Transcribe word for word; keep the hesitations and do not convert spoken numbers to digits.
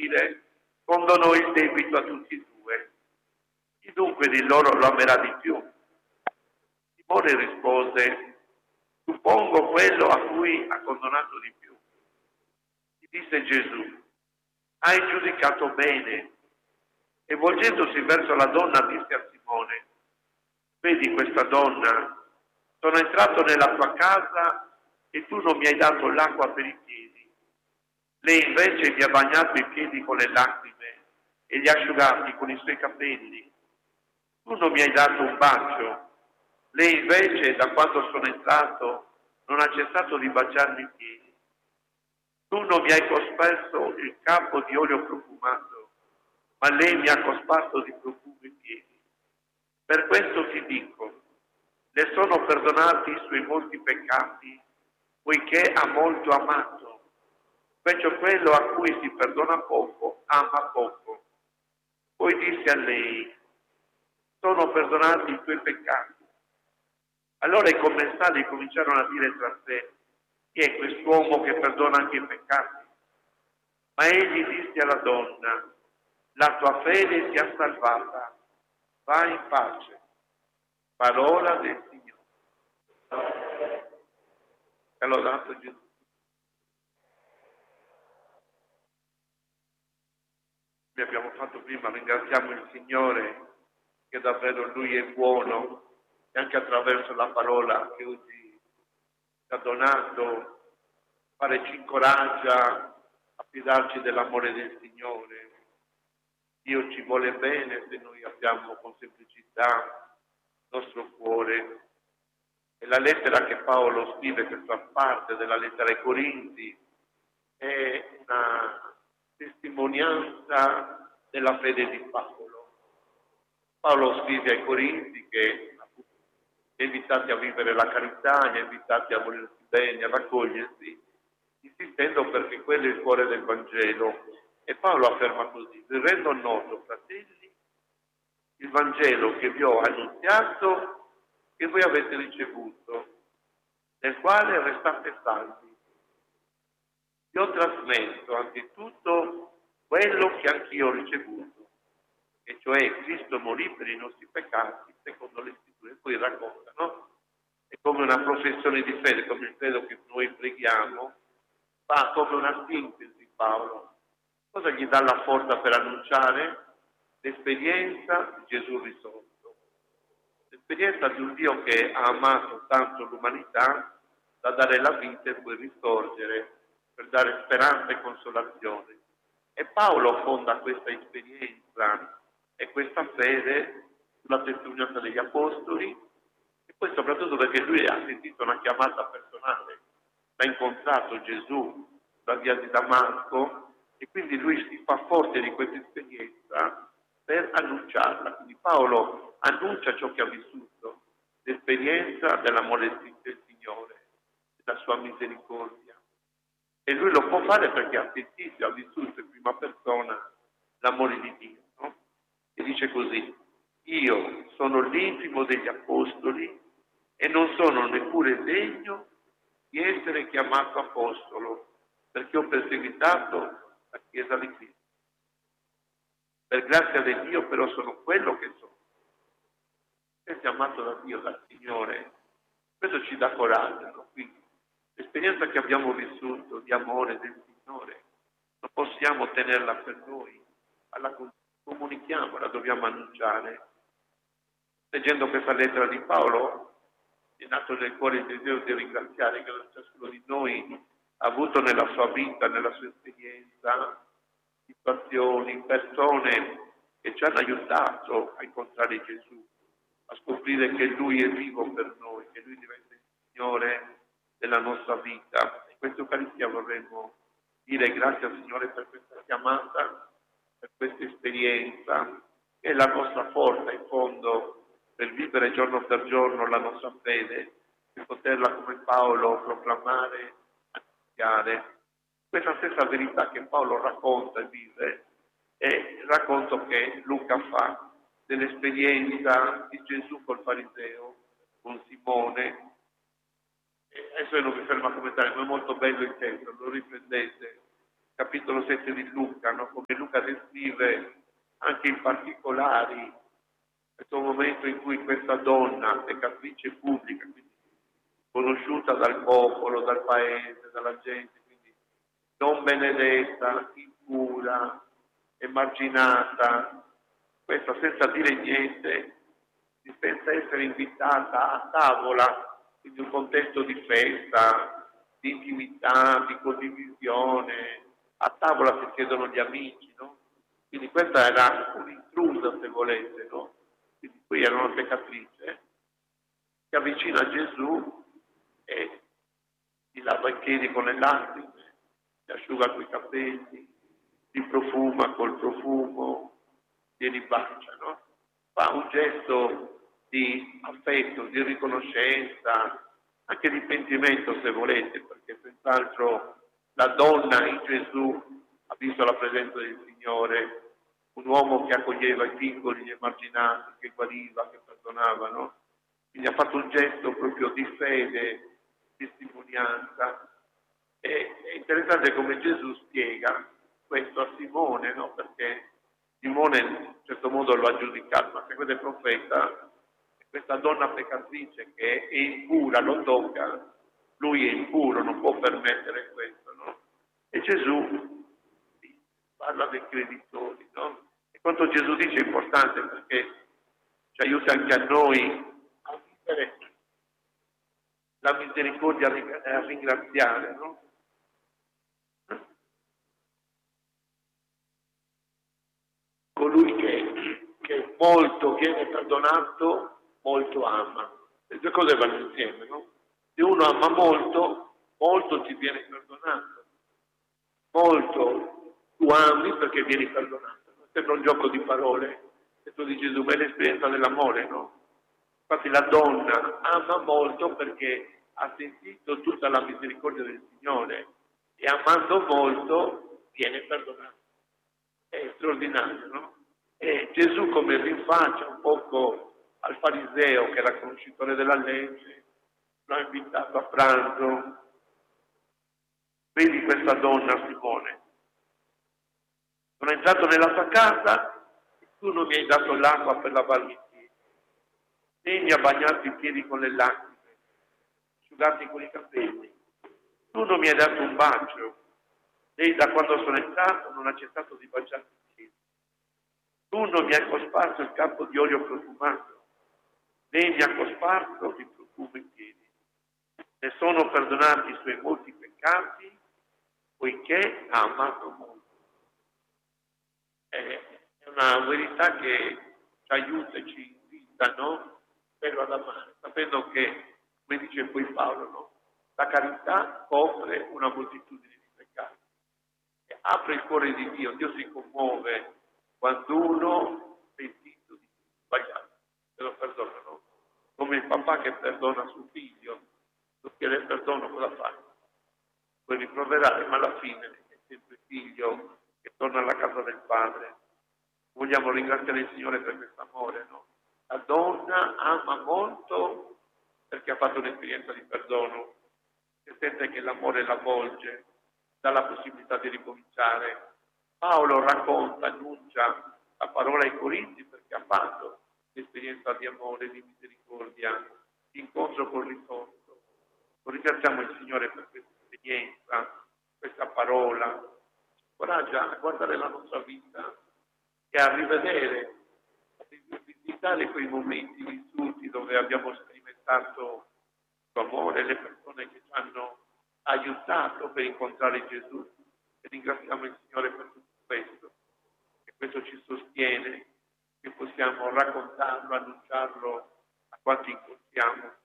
dire, condonò il debito a tutti e due. Chi dunque di loro lo amerà di più? Simone rispose, suppongo quello a cui ha condonato di più. Gli disse Gesù, hai giudicato bene. E volgendosi verso la donna disse a Simone, vedi questa donna, sono entrato nella tua casa e tu non mi hai dato l'acqua per i piedi. Lei invece mi ha bagnato i piedi con le lacrime e li ha asciugati con i suoi capelli. Tu non mi hai dato un bacio. Lei invece, da quando sono entrato, non ha cessato di baciarmi i piedi. Tu non mi hai cosparso il capo di olio profumato, ma lei mi ha cosparso di profumo i piedi. Per questo ti dico, le sono perdonati i suoi molti peccati, poiché ha molto amato. Invece quello a cui si perdona poco, ama poco. Poi disse a lei, sono perdonati i tuoi peccati. Allora i commensali cominciarono a dire tra sé, chi è quest'uomo che perdona anche i peccati? Ma egli disse alla donna, la tua fede ti ha salvata, vai in pace. Parola del Signore. E lodato Gesù. Come abbiamo fatto prima, ringraziamo il Signore che davvero Lui è buono e anche attraverso la parola che oggi ci ha donato, pare ci incoraggia a fidarci dell'amore del Signore. Dio ci vuole bene se noi abbiamo con semplicità il nostro cuore. E la lettera che Paolo scrive, che fa parte della lettera ai Corinzi, è una testimonianza della fede di Paolo. Paolo scrive ai Corinzi che li ha invitati a vivere la carità, li ha invitati a volersi bene, a raccogliersi, insistendo perché quello è il cuore del Vangelo. E Paolo afferma così, vi rendo noto, fratelli, il Vangelo che vi ho annunziato, che voi avete ricevuto, nel quale restate salvi. Vi ho trasmesso anzitutto quello che anch'io ho ricevuto, e cioè Cristo morì per i nostri peccati, secondo le scritture. E poi racconta, no? È come una professione di fede, come il credo che noi preghiamo, fa come una sintesi Paolo. Cosa gli dà la forza per annunciare? L'esperienza di Gesù risorto. L'esperienza di un Dio che ha amato tanto l'umanità da dare la vita e poi risorgere per dare speranza e consolazione. E Paolo fonda questa esperienza e questa fede sulla testimonianza degli apostoli e poi soprattutto perché lui ha sentito una chiamata personale, ha incontrato Gesù da via di Damasco e quindi lui si fa forte di questa esperienza per annunciarla. Quindi Paolo annuncia ciò che ha vissuto, l'esperienza dell'amore del Signore, della sua misericordia. E lui lo può fare perché ha sentito, ha vissuto in prima persona l'amore di Dio. No? E dice così, io sono l'intimo degli apostoli e non sono neppure degno di essere chiamato apostolo, perché ho perseguitato la Chiesa di Cristo. Per grazia di Dio però sono quello che sono. È chiamato da Dio, dal Signore. Questo ci dà coraggio. No? Quindi l'esperienza che abbiamo vissuto di amore del Signore non possiamo tenerla per noi, la comunichiamo, la dobbiamo annunciare. Leggendo questa lettera di Paolo è nato nel cuore il desiderio di ringraziare che ciascuno di noi ha avuto nella sua vita, nella sua esperienza, situazioni, persone che ci hanno aiutato a incontrare Gesù, a scoprire che Lui è vivo per noi, che Lui diventa il Signore della nostra vita. In questa Eucaristia vorremmo dire grazie al Signore per questa chiamata, per questa esperienza, che è la nostra forza in fondo per vivere giorno per giorno la nostra fede, per poterla come Paolo proclamare, annunziare. Questa stessa verità che Paolo racconta e vive è il racconto che Luca fa dell'esperienza di Gesù col fariseo, con Simone. E adesso io non mi fermo a commentare, ma è molto bello il testo, lo riprendete capitolo sette di Luca, no? Come Luca descrive anche in particolari questo momento in cui questa donna, peccatrice pubblica, quindi conosciuta dal popolo, dal paese, dalla gente, quindi non benedetta, impura, emarginata, questa senza dire niente, senza essere invitata a tavola, quindi un contesto di festa, di intimità, di condivisione, a tavola si siedono gli amici, no? Quindi questa era un'intrusa, se volete, no? Quindi qui era una peccatrice, si avvicina a Gesù e gli lava i piedi con le lacrime, gli asciuga coi capelli, li profuma col profumo, glieli bacia, no? Fa un gesto di affetto, di riconoscenza, anche di pentimento se volete, perché senz'altro la donna in Gesù ha visto la presenza del Signore, un uomo che accoglieva i piccoli, gli emarginati, che guariva, che perdonava, no? Quindi ha fatto un gesto proprio di fede, testimonianza. E è interessante come Gesù spiega questo a Simone, no? Perché Simone in un certo modo lo ha giudicato, ma se questo è profeta, questa donna peccatrice che è impura lo tocca, lui è impuro, non può permettere questo, no? E Gesù parla dei creditori, no? E quanto Gesù dice è importante perché ci aiuta anche a noi a vivere la misericordia e a ringraziare, no? Colui che, che molto viene perdonato, molto ama. Le due cose vanno insieme, no? Se uno ama molto, molto ti viene perdonato. Molto tu ami perché vieni perdonato. Non sembra un gioco di parole. E tu dici Gesù, ma è l'esperienza dell'amore, no? Infatti la donna ama molto perché ha sentito tutta la misericordia del Signore e amando molto viene perdonato. È straordinario, no? E Gesù come rinfaccia un poco al fariseo che era conoscitore della legge, lo ha invitato a pranzo. Vedi questa donna, Simone, sono entrato nella tua casa e tu non mi hai dato l'acqua per lavarmi i piedi, né mi ha bagnato i piedi con le lacrime, asciugati con i capelli. Tu non mi hai dato un bacio, lei da quando sono entrato non ha cessato di baciarmi i piedi. Tu non mi hai cosparso il capo di olio profumato, lei mi ha cosparso di profumo i piedi. Ne sono perdonati i suoi molti peccati, poiché ha amato molto. È una verità che ci aiuta e ci invita, no? Però ad amare, sapendo che, come dice poi Paolo, no? La carità copre una moltitudine di peccati. E apre il cuore di Dio, Dio si commuove quando uno pentito di sbagliato, se lo perdonano. Come il papà che perdona suo figlio, lo chiede perdono, cosa fa? Puoi riproverare, ma alla fine è sempre figlio che torna alla casa del padre. Vogliamo ringraziare il Signore per questo amore, no? La donna ama molto perché ha fatto un'esperienza di perdono, che sente che l'amore la avvolge, dà la possibilità di ricominciare. Paolo racconta, annuncia la parola ai Corinzi perché ha fatto l'esperienza di amore, di misericordia, di incontro col risorto. Lo ringraziamo il Signore per questa esperienza, questa parola, ci incoraggia a guardare la nostra vita e a rivedere, a rivisitare quei momenti vissuti dove abbiamo sperimentato il suo amore, le persone che ci hanno aiutato per incontrare Gesù. E ringraziamo il Signore per tutto questo, che questo ci sostiene, che possiamo raccontarlo, annunciarlo a quanti incontriamo.